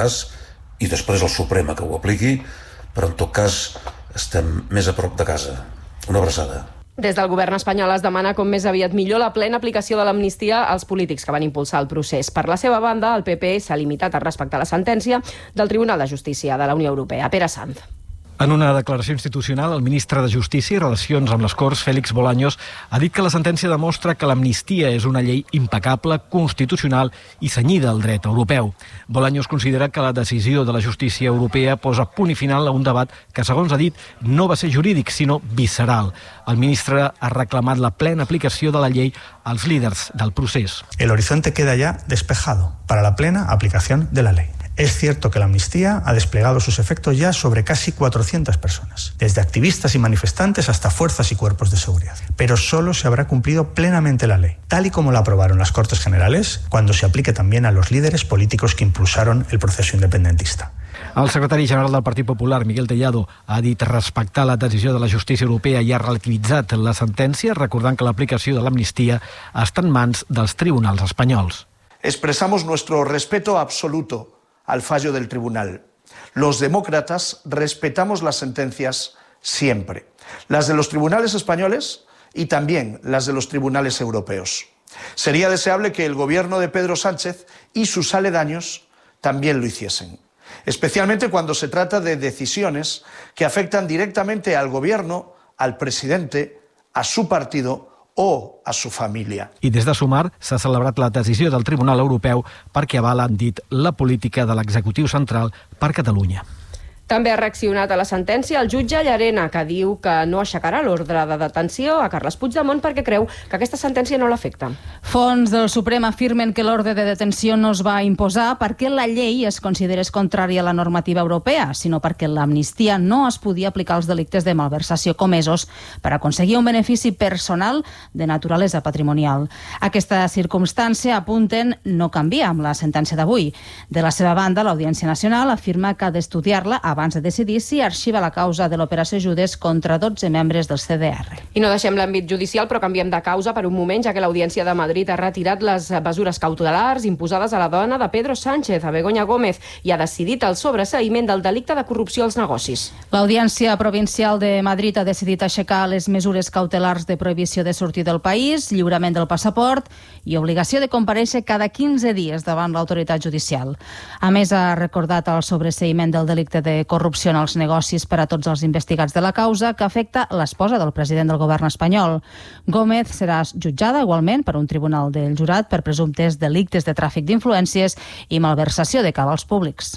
cas, i després el Suprema que ho apliqui, però en tot cas estem més a prop de casa. Una abraçada. Des del govern espanyol es demana com més aviat millor la plena aplicació de l'amnistia als polítics que van impulsar el procés. Per la seva banda, el PP s'ha limitat a respectar la sentència del Tribunal de Justícia de la Unió Europea. Pere Sanz. En una declaració institucional, el ministre de Justícia i Relacions amb les Corts, Félix Bolaños, ha dit que la sentència demostra que l'amnistia és una llei impecable, constitucional i cenyida al dret europeu. Bolaños considera que la decisió de la justícia europea posa punt i final a un debat que, segons ha dit, no va ser jurídic, sinó visceral. El ministre ha reclamat la plena aplicació de la llei als líders del procés. El horizonte queda ya despejado para la plena aplicación de la ley. Es cierto que la amnistía ha desplegado sus efectos ya sobre casi 400 personas, desde activistas y manifestantes hasta fuerzas y cuerpos de seguridad. Pero solo se habrá cumplido plenamente la ley, tal y como la aprobaron las Cortes Generales, cuando se aplique también a los líderes políticos que impulsaron el proceso independentista. El secretari general del Partit Popular, Miguel Tellado, ha dit respectar la decisió de la justícia europea i ha relativitzat la sentència, recordant que l'aplicació de l'amnistia està en mans dels tribunals espanyols. Expresamos nuestro respeto absoluto al fallo del tribunal. Los demócratas respetamos las sentencias siempre, las de los tribunales españoles y también las de los tribunales europeos. Sería deseable que el gobierno de Pedro Sánchez y sus aledaños también lo hiciesen, especialmente cuando se trata de decisiones que afectan directamente al gobierno, al presidente, a su partido o a su família. I des de Sumar s'ha celebrat la decisió del Tribunal Europeu perquè avala, han dit, la política de l'executiu central per Catalunya. També ha reaccionat a la sentència el jutge Llarena, que diu que no aixecarà l'ordre de detenció a Carles Puigdemont perquè creu que aquesta sentència no l'afecta. Fons del Suprem afirmen que l'ordre de detenció no es va imposar perquè la llei es considerés contrària a la normativa europea, sinó perquè l'amnistia no es podia aplicar als delictes de malversació comesos per aconseguir un benefici personal de naturalesa patrimonial. Aquesta circumstància, apunten, no canvia amb la sentència d'avui. De la seva banda, l'Audiència Nacional afirma que ha d'estudiar-la abans de decidir si arxiva la causa de l'operació Judes contra 12 membres del CDR. I no deixem l'àmbit judicial, però canviem de causa per un moment, ja que l'Audiència de Madrid ha retirat les mesures cautelars imposades a la dona de Pedro Sánchez, a Begoña Gómez, i ha decidit el sobreseïment del delicte de corrupció als negocis. L'Audiència Provincial de Madrid ha decidit aixecar les mesures cautelars de prohibició de sortir del país, lliurament del passaport i obligació de comparèixer cada 15 dies davant l'autoritat judicial. A més, ha recordat el sobreseïment del delicte de corrupció en els negocis per a tots els investigats de la causa, que afecta l'esposa del president del govern espanyol. Gómez serà jutjada igualment per un tribunal del jurat per presumptes delictes de tràfic d'influències i malversació de cabals públics.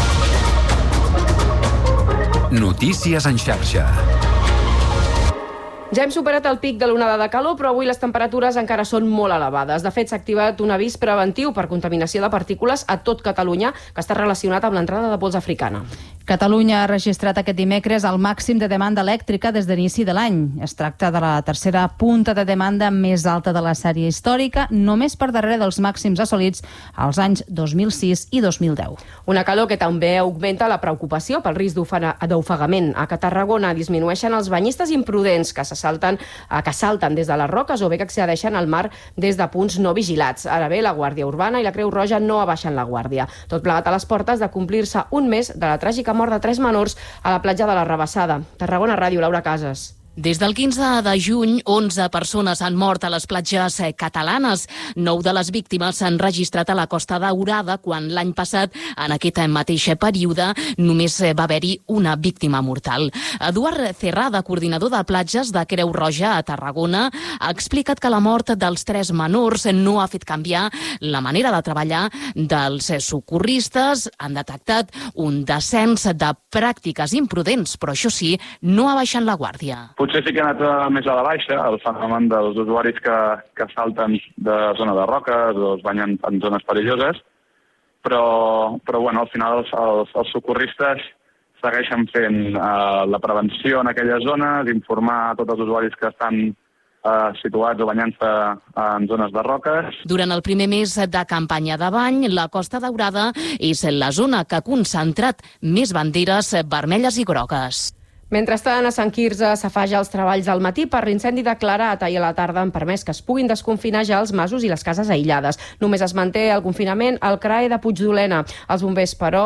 Notícies en xarxa. Ja hem superat el pic de l'onada de calor, però avui les temperatures encara són molt elevades. De fet, s'ha activat un avís preventiu per contaminació de partícules a tot Catalunya, que està relacionat amb l'entrada de pols africana. Catalunya ha registrat aquest dimecres el màxim de demanda elèctrica des d'inici de l'any. Es tracta de la tercera punta de demanda més alta de la sèrie històrica, només per darrere dels màxims assolits als anys 2006 i 2010. Una calor que també augmenta la preocupació pel risc d'ofegament. A Tarragona disminueixen els banyistes imprudents que salten des de les roques o bé que accedeixen al mar des de punts no vigilats. Ara bé, la Guàrdia Urbana i la Creu Roja no abaixen la guàrdia. Tot plegat a les portes de complir-se un mes de la tràgica mort de 3 menors a la platja de la Rabassada. Tarragona Ràdio, Laura Casas. Des del 15 de juny, 11 persones han mort a les platges catalanes. 9 de les víctimes s'han registrat a la Costa Daurada, quan l'any passat, en aquest mateix període, només va haver-hi una víctima mortal. Eduard Cerrada, coordinador de platges de Creu Roja a Tarragona, ha explicat que la mort dels 3 menors no ha fet canviar la manera de treballar dels socorristes. Han detectat un descens de pràctiques imprudents, però això sí, no abaixen la guàrdia. Potser sí que ha anat més a la baixa el fenomen dels usuaris que salten de zona de roques o es banyen en zones perilloses, però bueno, al final els socorristes segueixen fent la prevenció en aquelles zones, informar a tots els usuaris que estan situats o banyant-se en zones de roques. Durant el primer mes de campanya de bany, la Costa Daurada és la zona que ha concentrat més banderes vermelles i grogues. Mentrestant, a Sant Quirze s'afaja els treballs al matí per l'incendi declarat ahir a la tarda, han permès que es puguin desconfinar ja els masos i les cases aïllades. Només es manté el confinament al CRAE de Puigdolena. Els bombers, però,